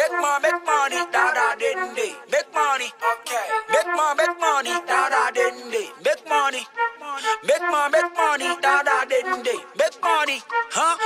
make money, da da din day. Make money, okay. Make money, da da din day. Make money, make money, da da din day. Make money, huh?